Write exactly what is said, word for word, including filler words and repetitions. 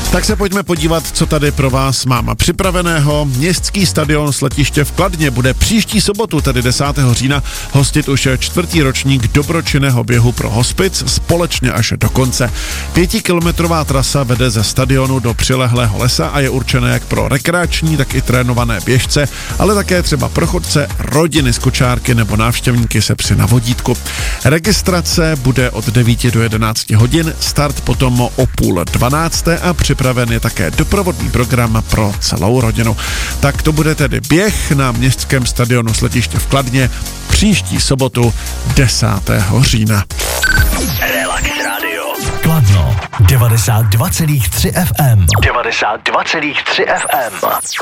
Tak se pojďme podívat, co tady pro vás mám připraveného. Městský stadion s letiště v Kladně bude příští sobotu, tedy desátého října, hostit už čtvrtý ročník dobročinného běhu pro hospic společně až do konce. Pětikilometrová trasa vede ze stadionu do přilehlého lesa a je určena jak pro rekreační, tak i trénované běžce, ale také třeba pro chodce, rodiny z kočárky nebo návštěvníky se psy na vodítku. Registrace bude od devíti do jedenácti hodin, start potom o půl dvanácté a připraven je také doprovodný program pro celou rodinu. Tak to bude tedy běh na městském stadionu s letiště v Kladně příští sobotu desátého října. Relax Radio. Kladno devadesát dva celá tři ef em. devadesát dva celá tři ef em.